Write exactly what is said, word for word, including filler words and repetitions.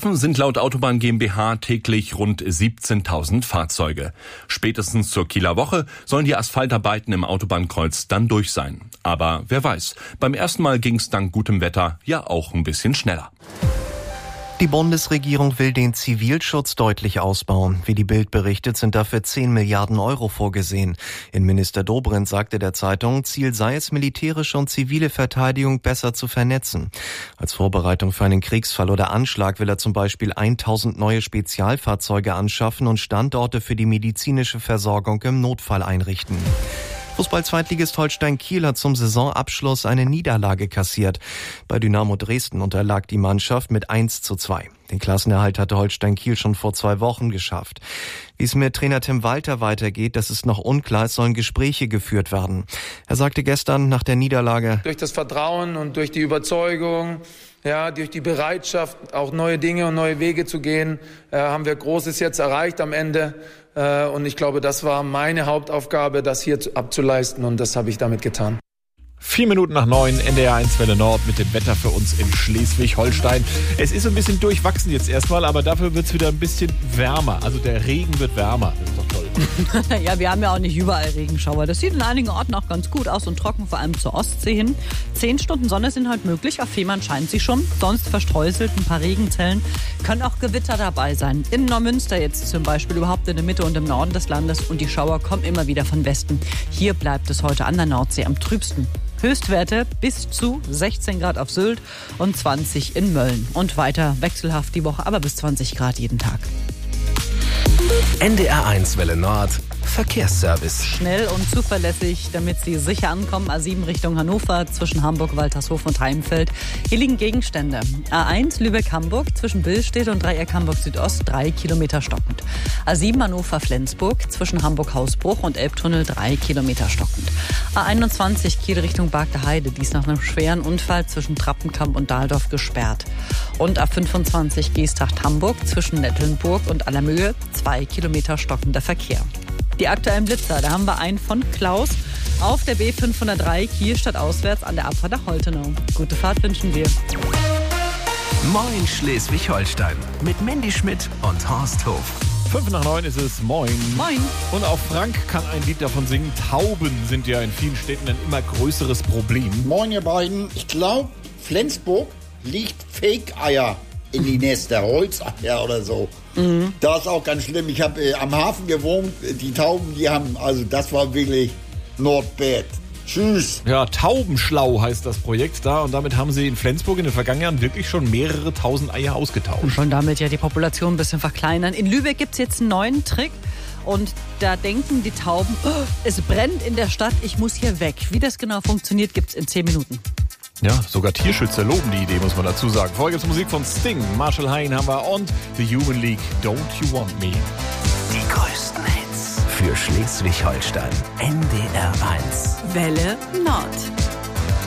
Betroffen sind laut Autobahn GmbH täglich rund siebzehntausend Fahrzeuge. Spätestens zur Kieler Woche sollen die Asphaltarbeiten im Autobahnkreuz dann durch sein. Aber wer weiß, beim ersten Mal ging es dank gutem Wetter ja auch ein bisschen schneller. Die Bundesregierung will den Zivilschutz deutlich ausbauen. Wie die Bild berichtet, sind dafür zehn Milliarden Euro vorgesehen. Innenminister Dobrindt sagte der Zeitung, Ziel sei es, militärische und zivile Verteidigung besser zu vernetzen. Als Vorbereitung für einen Kriegsfall oder Anschlag will er zum Beispiel tausend neue Spezialfahrzeuge anschaffen und Standorte für die medizinische Versorgung im Notfall einrichten. Fußball-Zweitligist Holstein Kiel hat zum Saisonabschluss eine Niederlage kassiert. Bei Dynamo Dresden unterlag die Mannschaft mit eins zu zwei. Den Klassenerhalt hatte Holstein Kiel schon vor zwei Wochen geschafft. Wie es mit Trainer Tim Walter weitergeht, das ist noch unklar. Es sollen Gespräche geführt werden. Er sagte gestern nach der Niederlage: Durch das Vertrauen und durch die Überzeugung, ja, durch die Bereitschaft, auch neue Dinge und neue Wege zu gehen, äh, haben wir Großes jetzt erreicht am Ende. Äh, und ich glaube, das war meine Hauptaufgabe, das hier zu, abzuleisten, und das habe ich damit getan. Vier Minuten nach neun, N D R eins Welle Nord mit dem Wetter für uns in Schleswig-Holstein. Es ist ein bisschen durchwachsen jetzt erstmal, aber dafür wird es wieder ein bisschen wärmer. Also der Regen wird wärmer. Das ist doch toll. Ja, wir haben ja auch nicht überall Regenschauer. Das sieht in einigen Orten auch ganz gut aus und trocken, vor allem zur Ostsee hin. Zehn Stunden Sonne sind heute möglich. Auf Fehmarn scheint sie schon. Sonst verstreuselt ein paar Regenzellen. Können auch Gewitter dabei sein. In Neumünster jetzt zum Beispiel, überhaupt in der Mitte und im Norden des Landes. Und die Schauer kommen immer wieder von Westen. Hier bleibt es heute an der Nordsee am trübsten. Höchstwerte bis zu sechzehn Grad auf Sylt und zwanzig in Mölln. Und weiter wechselhaft die Woche, aber bis zwanzig Grad jeden Tag. N D R eins Welle Nord Verkehrsservice. Schnell und zuverlässig, damit Sie sicher ankommen. A sieben Richtung Hannover zwischen Hamburg, Waltershof und Heimfeld. Hier liegen Gegenstände. A eins Lübeck-Hamburg zwischen Billstedt und Dreieck Hamburg Südost, drei Kilometer stockend. A sieben Hannover-Flensburg zwischen Hamburg-Hausbruch und Elbtunnel, drei Kilometer stockend. A einundzwanzig Kiel Richtung Barke Heide, dies nach einem schweren Unfall zwischen Trappenkamp und Dahldorf gesperrt. Und A fünfundzwanzig Geesthacht-Hamburg zwischen Nettelnburg und Allermöhe, zwei Kilometer stockender Verkehr. Die aktuellen Blitzer, da haben wir einen von Klaus auf der B fünfhundertdrei Kiel stadtauswärts an der Abfahrt nach Holtenau. Gute Fahrt wünschen wir. Moin Schleswig-Holstein mit Mandy Schmidt und Horst Hof. Fünf nach neun ist es. Moin. Moin. Und auch Frank kann ein Lied davon singen. Tauben sind ja in vielen Städten ein immer größeres Problem. Moin ihr beiden. Ich glaube, Flensburg liegt Fake-Eier in die Nester, Holzeier oder so. Mhm. Das ist auch ganz schlimm. Ich habe äh, am Hafen gewohnt. Die Tauben, die haben, also das war wirklich not bad. Tschüss. Ja, Taubenschlau heißt das Projekt da, und damit haben sie in Flensburg in den vergangenen Jahren wirklich schon mehrere tausend Eier ausgetauscht. Und schon damit ja die Population ein bisschen verkleinern. In Lübeck gibt es jetzt einen neuen Trick. Und da denken die Tauben, oh, es brennt in der Stadt, ich muss hier weg. Wie das genau funktioniert, gibt es in zehn Minuten. Ja, sogar Tierschützer loben die Idee, muss man dazu sagen. Vorher gibt's Musik von Sting, Marshall Hein haben wir und The Human League, Don't You Want Me. Die größten Hits für Schleswig-Holstein. N D R eins Welle Nord.